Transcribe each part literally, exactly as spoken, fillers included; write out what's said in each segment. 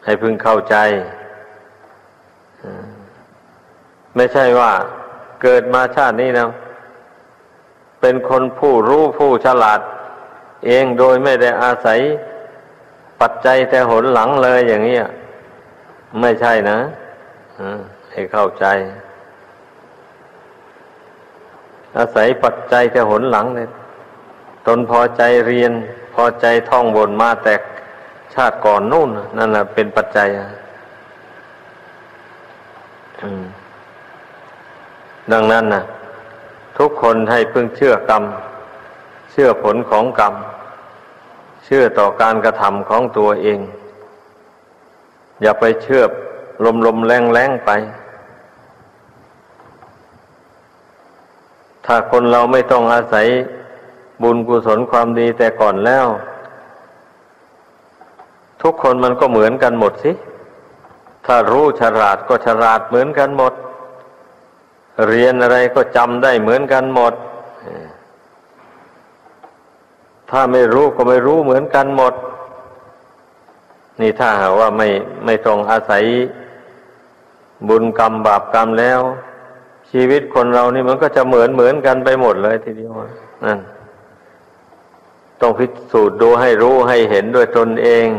ให้พึงเข้าใจไม่ใช่ว่าเกิดมาชาตินี้นะเป็นคนผู้รู้ผู้ฉลาดเองโดยไม่ได้อาศัยปัจจัยแต่หนหลังเลยอย่างนี้ไม่ใช่นะให้เข้าใจอาศัยปัจจัยแต่หนหลังเลยตนพอใจเรียนพอใจท่องบนมาแต่ชาติก่อนนู่นนั่นแหละเป็นปัจจัยดังนั้นนะทุกคนให้พึงเชื่อกรรมเชื่อผลของกรรมเชื่อต่อการกระทำของตัวเองอย่าไปเชื่อลมลมแรงแรงไปถ้าคนเราไม่ต้องอาศัยบุญกุศลความดีแต่ก่อนแล้วทุกคนมันก็เหมือนกันหมดสิถ้ารู้ฉลาดก็ฉลาดเหมือนกันหมดเรียนอะไรก็จำได้เหมือนกันหมดถ้าไม่รู้ก็ไม่รู้เหมือนกันหมดนี่ถ้าหากว่าไม่ไม่ต้องอาศัยบุญกรรมบาปกรรมแล้วชีวิตคนเรานี่มันก็จะเหมือนเหมือนกันไปหมดเลยทีเดียวนั่นต้องพิสูจน์ดูให้รู้ให้เห็นด้วยตนเอง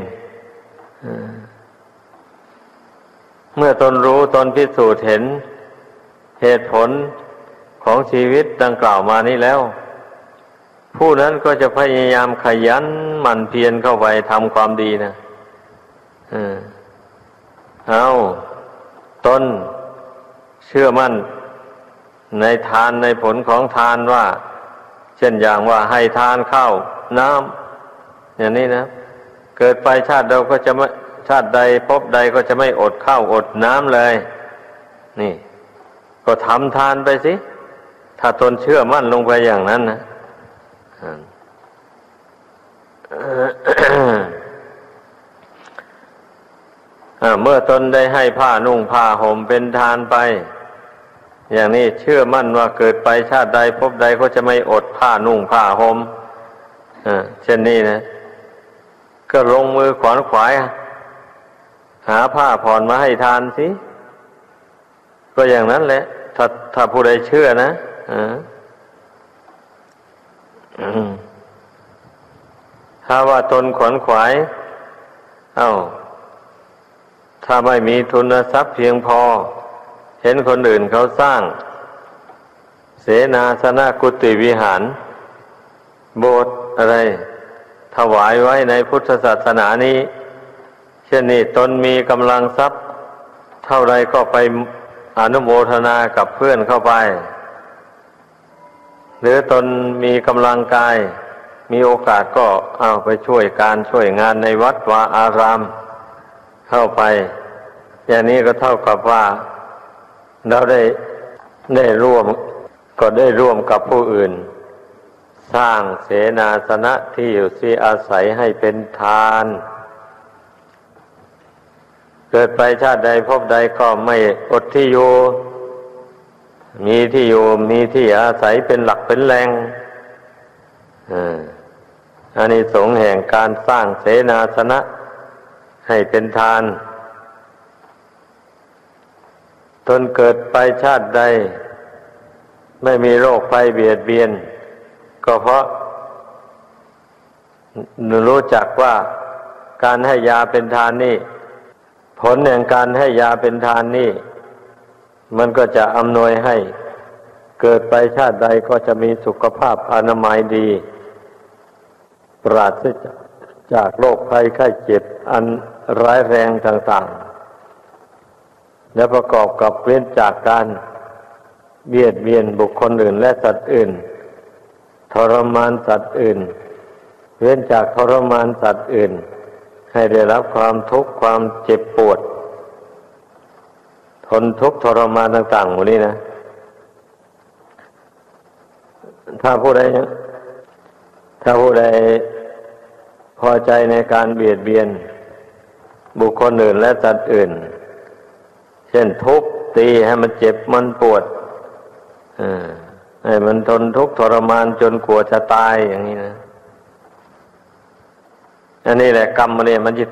เมื่อตนรู้ตนพิสูจน์เห็นเหตุผลของชีวิตดังกล่าวมานี้แล้วผู้นั้นก็จะพยายามขยันหมั่นเพียรเข้าไปทำความดีนะเอาตนเชื่อมั่นในทานในผลของทานว่าเช่นอย่างว่าให้ทานข้าวน้ำอย่างนี้นะเกิดไปชาติเราก็จะไม่ชาติใดพบใดก็จะไม่อดข้าวอดน้ำเลยนี่ก็ทำทานไปสิถ้าตนเชื่อมั่นลงไปอย่างนั้นนะ เมื่อตนได้ให้ผ้านุ่งผ้าห่มเป็นทานไปอย่างนี้เชื่อมั่นว่าเกิดไปชาติใดพบใดก็จะไม่อดผ้านุ่งผ้าห่มเช่นนี้นะก็ลงมือขวนขวายหาผ้าผ่อนมาให้ทานสิก็อย่างนั้นแหละถ้าถ้าผู้ใดเชื่อนะถ้าว่าตนขวนขวายเอ้าถ้าไม่มีทุนทรัพย์เพียงพอเห็นคนอื่นเขาสร้างเสนาสนะกุฏิวิหารโบสถ์อะไรถวายไว้ในพุทธศาสนานี้เช่นนี้ตนมีกำลังทรัพย์เท่าไรก็ไปอนุโมทนากับเพื่อนเข้าไปหรือตนมีกำลังกายมีโอกาสก็เอาไปช่วยการช่วยงานในวัดวาอารามเข้าไปอย่างนี้ก็เท่ากับว่าเราได้ได้ร่วมก็ได้ร่วมกับผู้อื่นสร้างเสนาสนะที่อยู่ที่อาศัยให้เป็นทานเกิดไปชาติใดพบใดก็ไม่อดที่อยู่มีที่อยู่มีที่อาศัยเป็นหลักเป็นแหล่งอานิสงส์แห่งการสร้างเสนาสนะให้เป็นทานตนเกิดไปชาติใดไม่มีโรคภัยเบียดเบียนก็เพราะรู้จักว่าการให้ยาเป็นทานนี่ผลแห่งการให้ยาเป็นทานนี่มันก็จะอำนวยให้เกิดไปชาติใดก็จะมีสุขภาพอนามัยดีปราศจากโรคภัยไข้เจ็บอันร้ายแรงต่างๆและประกอบกับเว้นจากการเบียดเบียนบุคคลอื่นและสัตว์อื่นทรมานสัตว์อื่นเว้นจากทรมานสัตว์อื่นให้ได้รับความทุกข์ความเจ็บปวดทนทุกข์ทรมานต่างๆหมดนี้นะถ้าผู้ใดถ้าผู้ใดพอใจในการเบียดเบียนบุคคลอื่นและสัตว์อื่นเช่นทุบตีให้มันเจ็บมันปวดให้มันทนทุกข์ทรมานจนกลัวจะตายอย่างนี้นะอันนี้แหละกรรมมันเนี่ยมันจะ